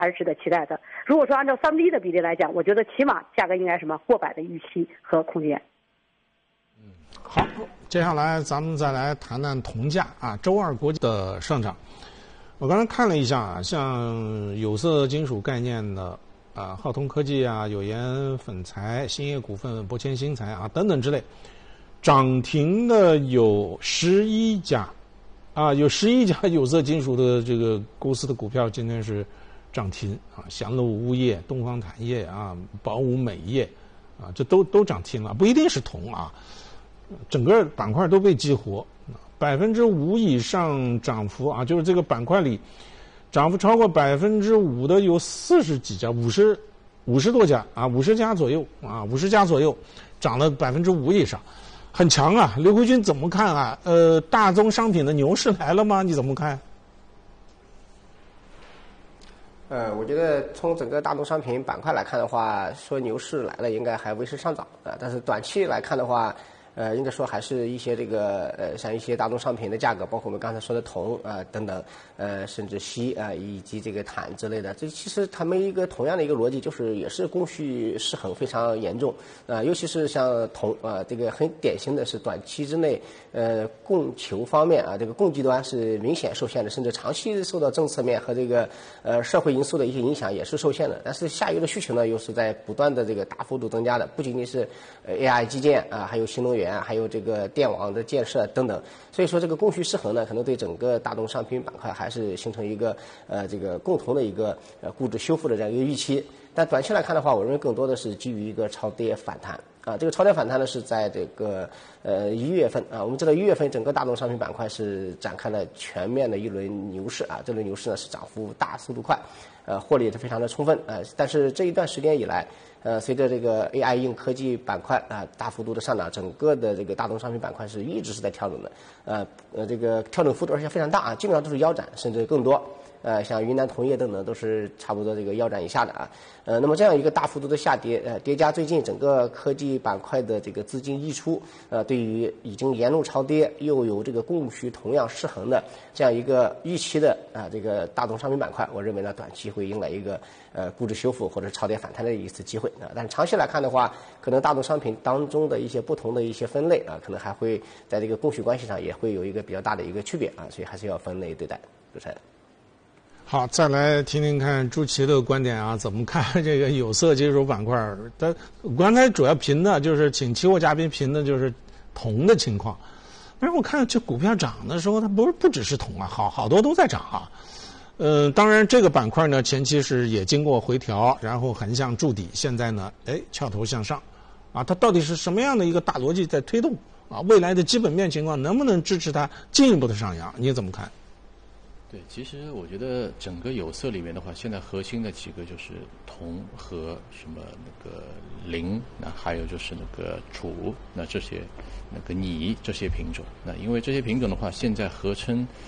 还是值得期待的。如果说按照3:1的比例来讲，我觉得起码价格应该什么过百的预期和空间。 好，接下来咱们再来谈谈铜价啊，周二国际的上涨。我刚才看了一下啊，像有色金属概念的啊，浩通科技啊、有颜粉材、兴业股份、博谦新材啊等等之类，涨停的有11家，啊，有11家有色金属的这个公司的股票今天是涨停啊，祥乐物业、东方产业啊、宝武美业啊，这都涨停了，不一定是铜啊。整个板块都被激活，5%以上涨幅啊，就是这个板块里涨幅超过5%的有40几家，50多家啊，50家左右啊，50家左右涨了5%以上，很强啊。刘辉军怎么看啊？大宗商品的牛市来了吗？你怎么看？ 我觉得从整个大宗商品板块来看的话，说牛市来了应该还为时尚早啊，但是短期来看的话。应该说还是一些这个像一些大宗商品的价格，包括我们刚才说的铜等等，甚至锡以及这个钽之类的，这其实他们一个同样的一个逻辑，就是也是供需失衡非常严重尤其是像铜这个很典型的是短期之内供求方面这个供给端是明显受限的，甚至长期受到政策面和这个社会因素的一些影响也是受限的。但是下游的需求呢，又是在不断的这个大幅度增加的，不仅仅是AI 基建还有新能源。还有这个电网的建设等等，所以说这个供需失衡呢，可能对整个大宗商品板块还是形成一个这个共同的一个估值修复的这样一个预期。但短期来看的话，我认为更多的是基于一个超跌反弹这个超跌反弹呢是在这个1月份我们知道1月份整个大宗商品板块是展开了全面的一轮牛市这轮牛市呢是涨幅大、速度快，获利也是非常的充分但是这一段时间以来。随着这个 AI 硬科技板块大幅度的上涨，整个的这个大宗商品板块是一直是在调整的，这个调整幅度而且非常大基本上都是腰斩甚至更多。像云南铜业等等都是差不多这个腰斩以下的那么这样一个大幅度的下跌叠加最近整个科技板块的这个资金溢出对于已经沿路超跌又有这个供需同样失衡的这样一个预期的这个大宗商品板块，我认为呢短期会迎来一个估值修复或者超跌反弹的一次机会但是长期来看的话，可能大宗商品当中的一些不同的一些分类可能还会在这个供需关系上也会有一个比较大的一个区别所以还是要分类对待。主持人。 好，再来听听看朱琦的观点怎么看这个有色金属板块？我刚才主要评的就是请期货嘉宾评的就是铜的情况，但是我看这股票涨的时候，它不只是铜好多都在涨当然这个板块呢前期是也经过回调，然后横向筑底，现在呢翘头向上它到底是什么样的一个大逻辑在推动未来的基本面情况能不能支持它进一步的上扬？你怎么看？ 对，其实我觉得整个有色里面的话，现在核心的几个就是铜和什么那个磷，那还有就是那个锄，那这些那个锂这些品种。那因为这些品种的话，现在合称